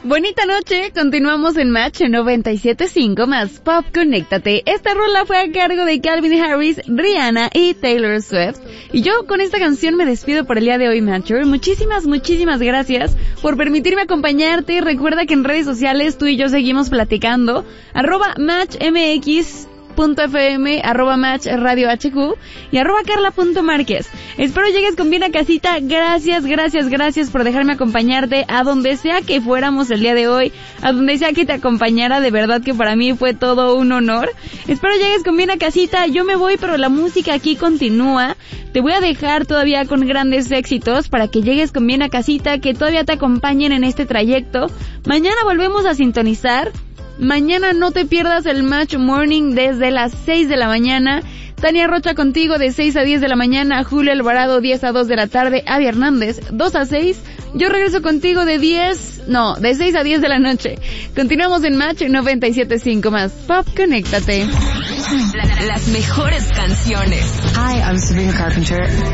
Bonita noche, continuamos en Match 97.5 más Pop Conéctate. Esta rola fue a cargo de Calvin Harris, Rihanna y Taylor Swift. Y yo con esta canción me despido por el día de hoy, Matcher. Muchísimas gracias por permitirme acompañarte. Recuerda que en redes sociales tú y yo seguimos platicando. @MatchMX .fm, @match radio HQ y @carla.marquez. Espero llegues con bien a casita. Gracias por dejarme acompañarte a donde sea que fuéramos el día de hoy, a donde sea que te acompañara. De verdad que para mí fue todo un honor. Espero llegues con bien a casita. Yo me voy, pero la música aquí continúa. Te voy a dejar todavía con grandes éxitos para que llegues con bien a casita, que todavía te acompañen en este trayecto. Mañana volvemos a sintonizar. Mañana no te pierdas el Match Morning desde las 6 de la mañana. Tania Rocha contigo de 6 a 10 de la mañana. Julio Alvarado 10 a 2 de la tarde. Avi Hernández 2 a 6. Yo regreso contigo de 6 a 10 de la noche. Continuamos en Match 97.5 más Pop Conéctate. Las mejores canciones. Hi, I'm Sabrina Carpenter.